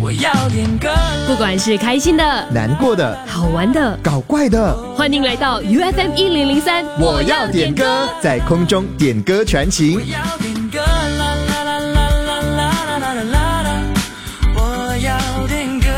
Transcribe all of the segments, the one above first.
我要点歌， 不管是开心的、 难过的、 好玩的、 搞怪的， 欢迎来到 UFM 1003， 我要点歌，在空中点歌传情。 我要点歌，啦啦啦啦啦啦啦啦啦啦，我要点歌，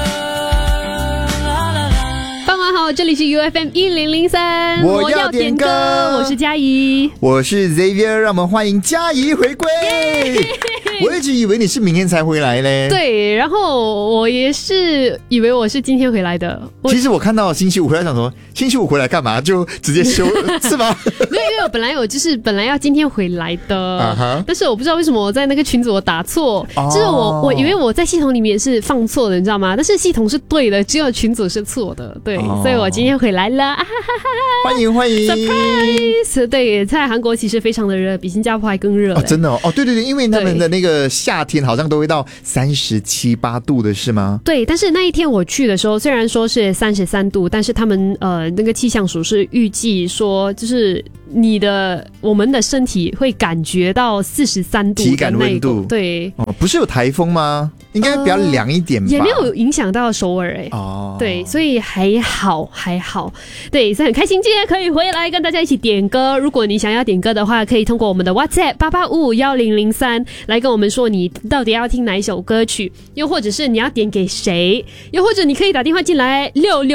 啦啦啦。 傍晚好，这里是 UFM 1003， 我要点歌我是佳怡。 我是 Xavier， 让我们欢迎佳怡回归。我一直以为你是明天才回来嘞。 对，然后我也是以为我是今天回来的。 其实我看到星期五回来，想说星期五回来干嘛？就直接休是吗？ 没有，因为我本来要今天回来的，但是我不知道为什么我在那个群组我打错，就是我以为我在系统里面是放错的，你知道吗？但是系统是对的，只有群组是错的，对，所以我今天回来了， 欢迎欢迎 ，surprise！ 对，在韩国其实非常的热，比新加坡还更热哦，真的哦，对对对，因为他们的那个夏天好像都会到37、8度的是吗？ 对，但是那一天我去的时候，虽然说是33度，但是他们那个气象署是预计说，就是我们的身体会感觉到43度的体感温度， 对， 哦，不是有台风吗？应该比较凉一点吧， 也没有影响到首尔对，所以还好，对，所以很开心今天可以回来跟大家一起点歌。如果你想要点歌的话，可以通过我们的 WhatsApp 88551003来跟我们说你到底要听哪一首歌曲，又或者是你要点给谁，又或者你可以打电话进来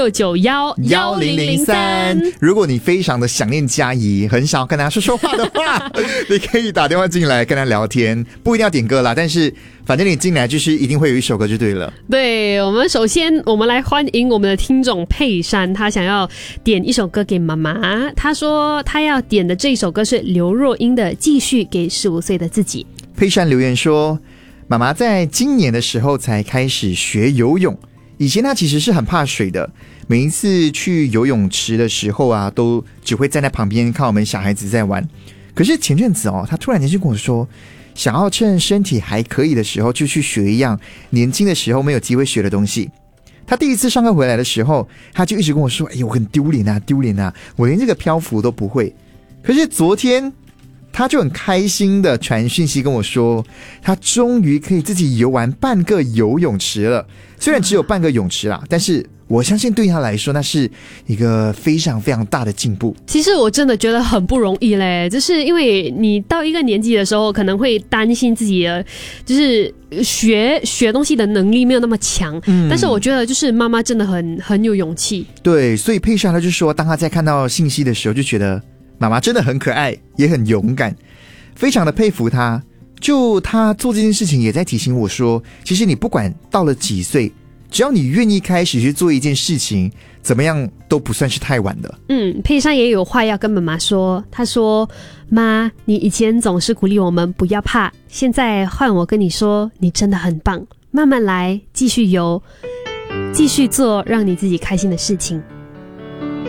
66911003。 如果你非常的想念佳怡，很想要跟她说话的话，你可以打电话进来跟她聊天，不一定要点歌啦，但是反正你进来就是一定会有一首歌就对了。 对，我们首先我们来欢迎我们的听众佩珊，他想要点一首歌给妈妈，他说他要点的这一首歌是刘若英的《继续给15岁的自己》。 佩珊留言说，妈妈在今年的时候才开始学游泳，以前她其实是很怕水的，每一次去游泳池的时候啊，都只会站在旁边看我们小孩子在玩。可是前阵子她突然间就跟我说，想要趁身体还可以的时候就去学一样年轻的时候没有机会学的东西。他第一次上课回来的时候，他就一直跟我说，哎呦，我很丢脸啊，我连这个漂浮都不会。可是昨天他就很开心的传讯息跟我说，他终于可以自己游完半个游泳池了。虽然只有半个泳池啦，但是我相信对他来说那是一个非常非常大的进步。 其实我真的觉得很不容易嘞，就是因为你到一个年纪的时候可能会担心自己的就是学东西的能力没有那么强，但是我觉得就是妈妈真的很有勇气。 对，所以佩珊他就说，当他在看到信息的时候就觉得妈妈真的很可爱，也很勇敢，非常的佩服她。就她做这件事情也在提醒我说，其实你不管到了几岁，只要你愿意开始去做一件事情，怎么样都不算是太晚的。 佩珊也有话要跟妈妈说，她说，妈，你以前总是鼓励我们不要怕，现在换我跟你说，你真的很棒，慢慢来，继续游，继续做让你自己开心的事情。